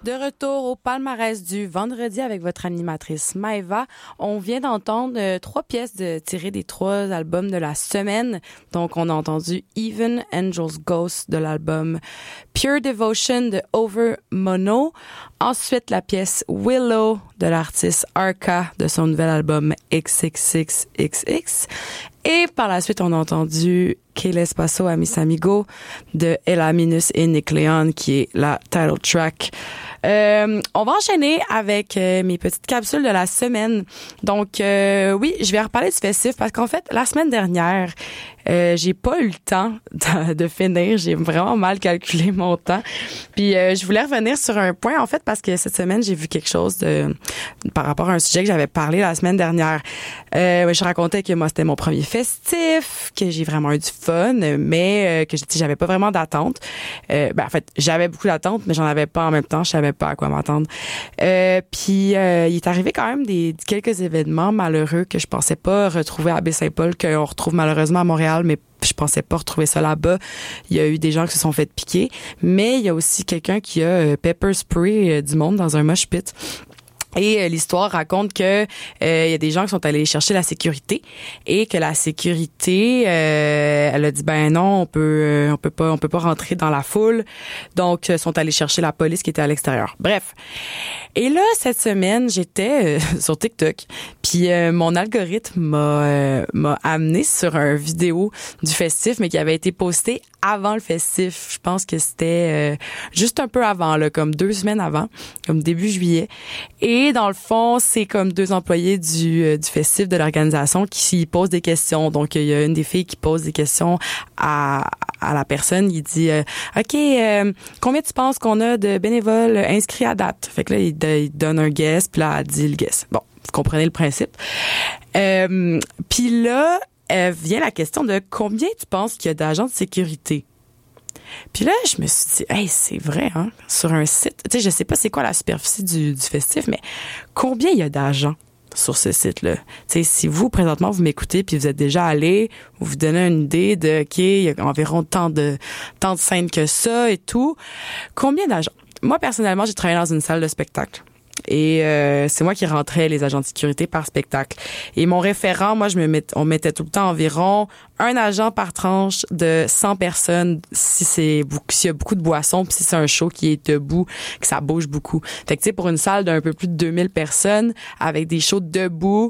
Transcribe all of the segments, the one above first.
De retour au palmarès du vendredi avec votre animatrice Maëva. On vient d'entendre 3 pièces tirées des 3 albums de la semaine. Donc, on a entendu Even Angels Ghost de l'album Pure Devotion de Over Mono. Ensuite, la pièce Willow de l'artiste Arca de son nouvel album XXXXX. Et par la suite, on a entendu Que les paso a mis amigos de Ella Minus et Nick Leon, qui est la title track. On va enchaîner avec mes petites capsules de la semaine. Donc, oui, je vais reparler du festif parce qu'en fait, la semaine dernière, j'ai pas eu le temps de finir. J'ai vraiment mal calculé mon temps. Puis, je voulais revenir sur un point, en fait, parce que cette semaine, j'ai vu quelque chose par rapport à un sujet que j'avais parlé la semaine dernière. Je racontais que moi, c'était mon premier festif, que j'ai vraiment eu du fun, mais que j'avais pas vraiment d'attente. En fait, j'avais beaucoup d'attentes, mais j'en avais pas en même temps. Je savais pas à quoi m'attendre. Puis, il est arrivé quand même quelques événements malheureux que je pensais pas retrouver à Baie-Saint-Paul, qu'on retrouve malheureusement à Montréal, mais je pensais pas retrouver ça là-bas. Il y a eu des gens qui se sont fait piquer, mais il y a aussi quelqu'un qui a pepper spray du monde dans un mosh pit. Et l'histoire raconte que il y a des gens qui sont allés chercher la sécurité et que la sécurité elle a dit ben non, on peut pas rentrer dans la foule. Donc sont allés chercher la police qui était à l'extérieur. Bref. Et là cette semaine, j'étais sur TikTok, puis mon algorithme m'a amené sur une vidéo du festif mais qui avait été postée avant le festif. Je pense que c'était juste un peu avant là, comme 2 semaines avant, comme début juillet. Et dans le fond, c'est comme 2 employés du festif de l'organisation qui posent des questions. Donc, il y a une des filles qui pose des questions à la personne. Il dit OK, combien tu penses qu'on a de bénévoles inscrits à date? Fait que là, il donne un guess, puis là, elle dit le guess. Bon, vous comprenez le principe. Puis là, vient la question de combien tu penses qu'il y a d'agents de sécurité? Puis là, je me suis dit, hey, c'est vrai, hein, sur un site, tu sais, je sais pas c'est quoi la superficie du festif, mais combien il y a d'agents sur ce site-là? Tu sais, si vous, présentement, vous m'écoutez puis vous êtes déjà allé, vous donnez une idée de, OK, il y a environ tant de scènes que ça et tout. Combien d'agents? Moi, personnellement, j'ai travaillé dans une salle de spectacle. Et c'est moi qui rentrais les agents de sécurité par spectacle. Et mon référent, moi, on mettait tout le temps environ un agent par tranche de 100 personnes s'il y a beaucoup de boissons, puis si c'est un show qui est debout, que ça bouge beaucoup. Fait que tu sais, pour une salle d'un peu plus de 2000 personnes, avec des shows debout,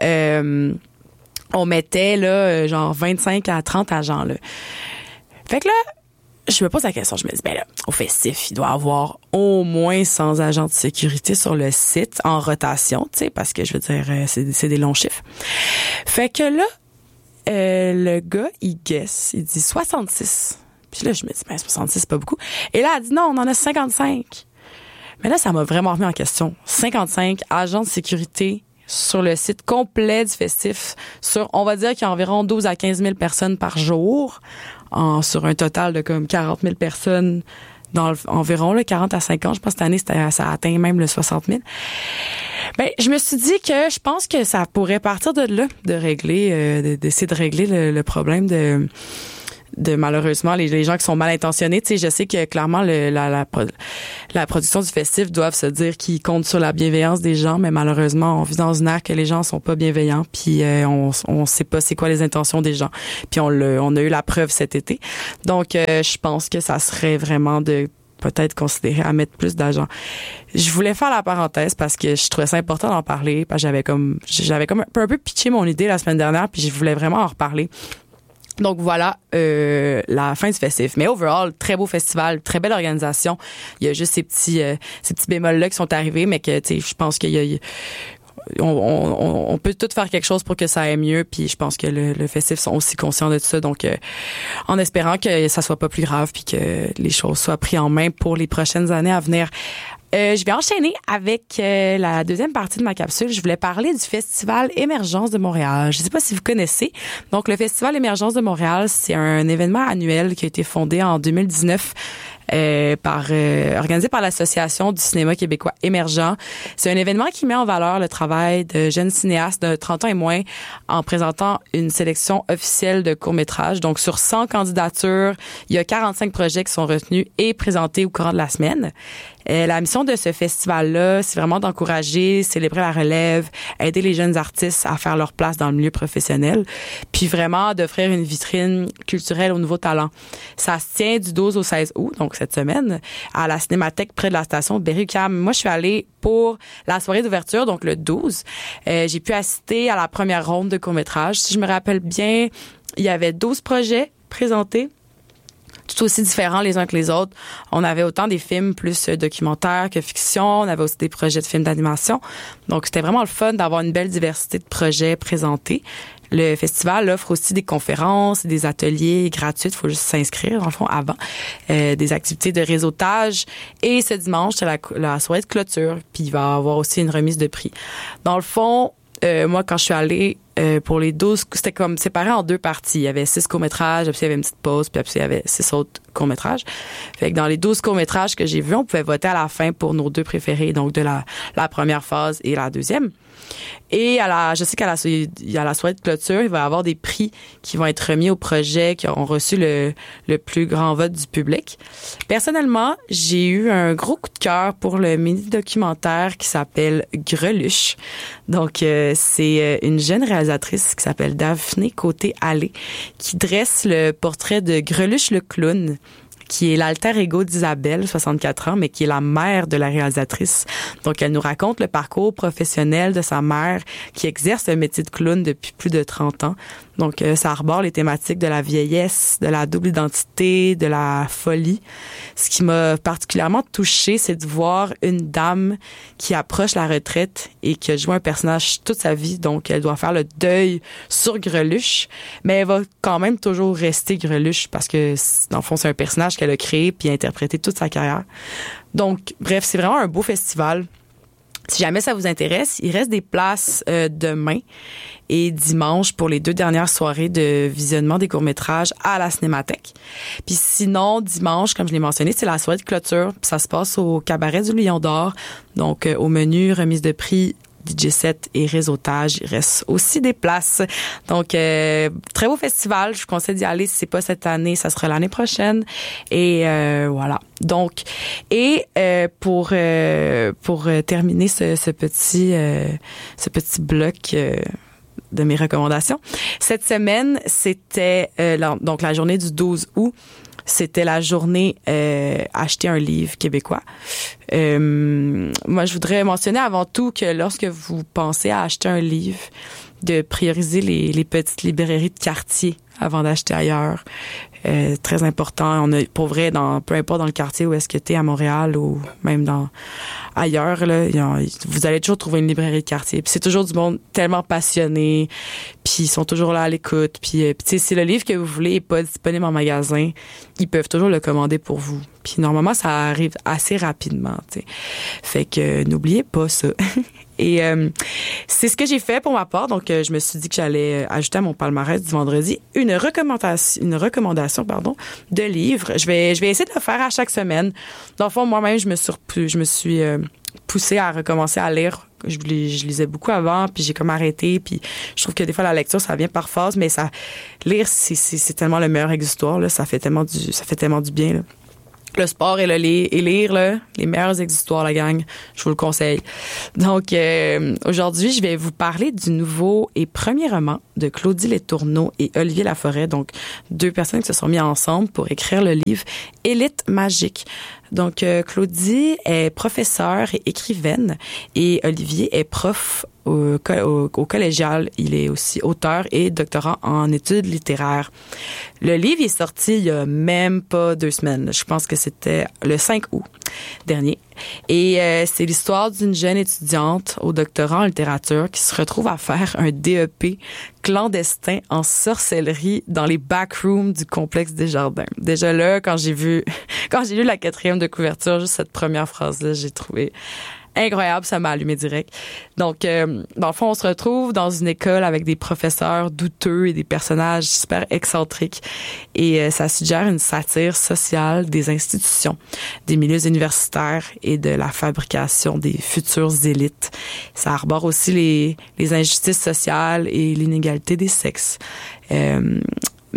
on mettait là genre 25 à 30 agents là. Fait que là, je me pose la question, je me dis, ben là, au festif, il doit y avoir au moins 100 agents de sécurité sur le site en rotation, tu sais, parce que je veux dire, c'est des longs chiffres. Fait que là, le gars, il guess, il dit 66. Puis là, je me dis, ben 66, c'est pas beaucoup. Et là, elle dit, non, on en a 55. Mais là, ça m'a vraiment remis en question. 55 agents de sécurité sur le site complet du festif. On va dire qu'il y a environ 12 à 15 000 personnes par jour, sur un total de comme 40 000 personnes environ, là, 40 à 50. Je pense que cette année, ça a atteint même le 60 000. Ben, je me suis dit que je pense que ça pourrait partir de là, d'essayer de régler le problème de malheureusement les gens qui sont mal intentionnés. Tu sais, je sais que clairement la production du festif doivent se dire qu'ils comptent sur la bienveillance des gens, mais malheureusement on vit dans une ère que les gens sont pas bienveillants, puis on sait pas c'est quoi les intentions des gens. Puis on a eu la preuve cet été. Donc je pense que ça serait vraiment de peut-être considérer à mettre plus d'agents. Je voulais faire la parenthèse parce que je trouvais ça important d'en parler, parce que j'avais comme un peu pitché mon idée la semaine dernière, puis je voulais vraiment en reparler. Donc voilà la fin du festif. Mais overall, très beau festival, très belle organisation. Il y a juste ces petits bémols-là qui sont arrivés, mais que tu sais, je pense on peut tout faire quelque chose pour que ça aille mieux, puis je pense que le festif sont aussi conscients de tout ça, donc en espérant que ça soit pas plus grave puis que les choses soient prises en main pour les prochaines années à venir. Je vais enchaîner avec la deuxième partie de ma capsule. Je voulais parler du Festival Émergence de Montréal. Je ne sais pas si vous connaissez. Donc, le Festival Émergence de Montréal, c'est un événement annuel qui a été fondé en 2019 organisé par l'Association du cinéma québécois émergent. C'est un événement qui met en valeur le travail de jeunes cinéastes de 30 ans et moins en présentant une sélection officielle de courts-métrages. Donc, sur 100 candidatures, il y a 45 projets qui sont retenus et présentés au courant de la semaine. La mission de ce festival-là, c'est vraiment d'encourager, célébrer la relève, aider les jeunes artistes à faire leur place dans le milieu professionnel, puis vraiment d'offrir une vitrine culturelle aux nouveaux talents. Ça se tient du 12 au 16 août, donc cette semaine, à la Cinémathèque près de la station Berry-UQAM. Moi, je suis allée pour la soirée d'ouverture, donc le 12. J'ai pu assister à la première ronde de court-métrage. Si je me rappelle bien, il y avait 12 projets présentés, tout aussi différents les uns que les autres. On avait autant des films plus documentaires que fiction. On avait aussi des projets de films d'animation. Donc, c'était vraiment le fun d'avoir une belle diversité de projets présentés. Le festival offre aussi des conférences, des ateliers gratuits. Il faut juste s'inscrire, en fond, avant. Des activités de réseautage. Et ce dimanche, c'est la soirée de clôture. Puis, il va y avoir aussi une remise de prix. Dans le fond, moi, quand je suis allée pour les 12, c'était comme séparé en 2 parties. Il y avait 6 courts-métrages, puis il y avait une petite pause, puis après il y avait 6 autres courts-métrages. Fait que dans les 12 courts-métrages que j'ai vus, on pouvait voter à la fin pour nos 2 préférés, donc de la première phase et la deuxième. Et je sais qu'à la soirée de clôture, il va y avoir des prix qui vont être remis aux projets qui ont reçu le plus grand vote du public. Personnellement, j'ai eu un gros coup de cœur pour le mini-documentaire qui s'appelle Greluche. Donc, c'est une jeune réalisatrice qui s'appelle Daphné Côté-Allé qui dresse le portrait de Greluche le clown, qui est l'alter ego d'Isabelle, 64 ans, mais qui est la mère de la réalisatrice. Donc, elle nous raconte le parcours professionnel de sa mère qui exerce le métier de clown depuis plus de 30 ans. Donc, ça arbore les thématiques de la vieillesse, de la double identité, de la folie. Ce qui m'a particulièrement touchée, c'est de voir une dame qui approche la retraite et qui a joué un personnage toute sa vie. Donc, elle doit faire le deuil sur Greluche, mais elle va quand même toujours rester Greluche parce que, dans le fond, c'est un personnage qu'elle a créé puis interprété toute sa carrière. Donc, bref, c'est vraiment un beau festival. Si jamais ça vous intéresse, il reste des places demain et dimanche pour les 2 dernières soirées de visionnement des courts-métrages à la Cinémathèque. Puis sinon, dimanche, comme je l'ai mentionné, c'est la soirée de clôture. Puis ça se passe au Cabaret du Lion d'Or. Donc, au menu, remise de prix, DJ set et réseautage. Il reste aussi des places. Donc, très beau festival. Je vous conseille d'y aller. Si c'est pas cette année, ça sera l'année prochaine. Et voilà. Donc, et pour terminer ce petit bloc de mes recommandations, cette semaine, c'était donc la journée du 12 août. C'était la journée acheter un livre québécois. Moi, je voudrais mentionner avant tout que lorsque vous pensez à acheter un livre, de prioriser les petites librairies de quartier avant d'acheter ailleurs. Très important. On a, pour vrai, peu importe dans le quartier où est-ce que t'es à Montréal ou même ailleurs, là, vous allez toujours trouver une librairie de quartier. Puis c'est toujours du monde tellement passionné, puis ils sont toujours là à l'écoute. Puis tu sais, si le livre que vous voulez est pas disponible en magasin, ils peuvent toujours le commander pour vous. Puis normalement, ça arrive assez rapidement, tu sais. Fait que n'oubliez pas ça. Et c'est ce que j'ai fait pour ma part. Donc, je me suis dit que j'allais ajouter à mon palmarès du vendredi une recommandation de livres. Je vais essayer de le faire à chaque semaine. Dans le fond, moi-même, je me suis poussée à recommencer à lire. Je lisais beaucoup avant, puis j'ai comme arrêté. Puis je trouve que des fois, la lecture, ça vient par phase, mais lire, c'est tellement le meilleur exutoire, là. Ça fait tellement du bien, là. Le sport et lire, là, les meilleurs exutoires, la gang. Je vous le conseille. Donc, aujourd'hui, je vais vous parler du nouveau et premier roman de Claudie Letourneau et Olivier Laforêt. Donc, 2 personnes qui se sont mises ensemble pour écrire le livre Élite magique. Donc, Claudie est professeure et écrivaine et Olivier est prof au collégial. Il est aussi auteur et doctorant en études littéraires. Le livre est sorti il y a même pas 2 semaines. Je pense que c'était le 5 août dernier. Et c'est l'histoire d'une jeune étudiante au doctorat en littérature qui se retrouve à faire un DEP clandestin en sorcellerie dans les backrooms du complexe Desjardins. Déjà là, quand j'ai lu la 4e de couverture, juste cette première phrase-là, j'ai trouvé incroyable, ça m'a allumé direct. Donc, dans le fond, on se retrouve dans une école avec des professeurs douteux et des personnages super excentriques. Et ça suggère une satire sociale des institutions, des milieux universitaires et de la fabrication des futures élites. Ça arbore aussi les injustices sociales et l'inégalité des sexes.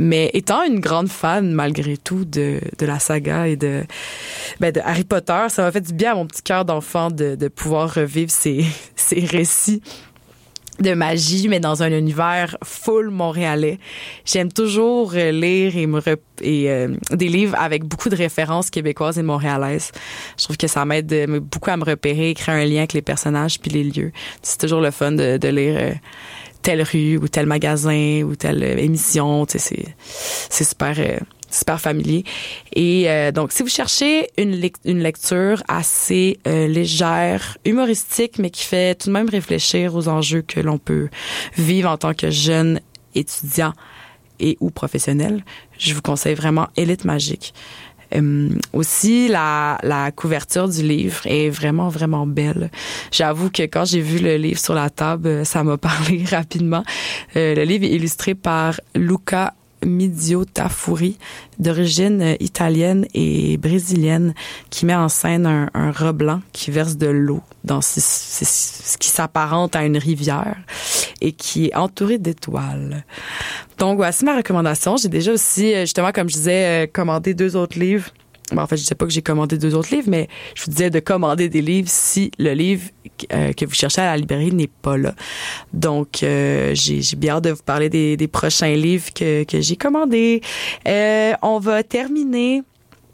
Mais étant une grande fan, malgré tout, de la saga et de Harry Potter, ça m'a fait du bien à mon petit cœur d'enfant de pouvoir revivre ces récits de magie, mais dans un univers full montréalais. J'aime toujours lire des livres avec beaucoup de références québécoises et montréalaises. Je trouve que ça m'aide beaucoup à me repérer, créer un lien avec les personnages puis les lieux. C'est toujours le fun de lire telle rue ou tel magasin ou telle émission. Tu sais, c'est super familier. Et donc, si vous cherchez une lecture assez légère, humoristique, mais qui fait tout de même réfléchir aux enjeux que l'on peut vivre en tant que jeune étudiant et ou professionnel, je vous conseille vraiment Élite magique. Aussi, la couverture du livre est vraiment, vraiment belle. J'avoue que quand j'ai vu le livre sur la table, ça m'a parlé rapidement. Le livre est illustré par Luca Midiottafuri, d'origine italienne et brésilienne, qui met en scène un rat blanc qui verse de l'eau dans ce qui s'apparente à une rivière et qui est entouré d'étoiles. Donc, voici ma recommandation. J'ai déjà aussi, justement, comme je disais, commandé 2 autres livres. Bon, en fait, je disais pas que j'ai commandé 2 autres livres, mais je vous disais de commander des livres si le livre que vous cherchez à la librairie n'est pas là. Donc, j'ai bien hâte de vous parler des prochains livres que j'ai commandés. On va terminer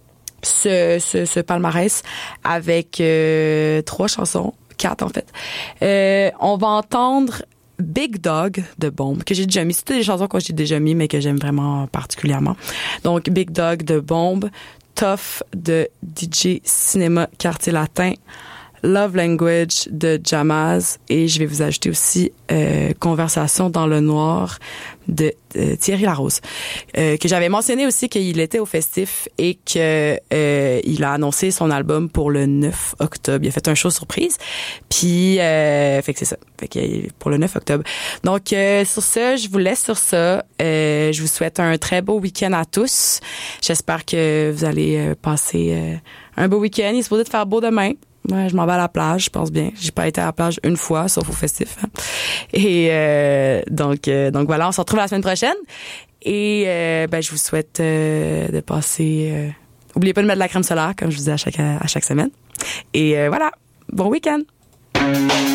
ce palmarès avec 3 chansons, 4 en fait. On va entendre Big Dog de Bombe, que j'ai déjà mis. C'est toutes des chansons que j'ai déjà mis, mais que j'aime vraiment particulièrement. Donc, Big Dog de Bombe, Tough de DJ Cinéma Quartier Latin, Love Language de Jamaz, et je vais vous ajouter aussi Conversation dans le noir de Thierry Larose, que j'avais mentionné aussi qu'il était au festif et que il a annoncé son album pour le 9 octobre. Il a fait un show surprise, puis fait que c'est ça. Fait que pour le 9 octobre. Donc sur ce, je vous laisse sur ça. Je vous souhaite un très beau week-end à tous. J'espère que vous allez passer un beau week-end. Il est supposé de faire beau demain. Ouais, je m'en vais à la plage, je pense bien. J'ai pas été à la plage une fois, sauf au festif. Hein. Et donc voilà, on se retrouve la semaine prochaine. Et je vous souhaite de passer. Oubliez pas de mettre de la crème solaire, comme je vous dis à chaque semaine. Et voilà, bon week-end.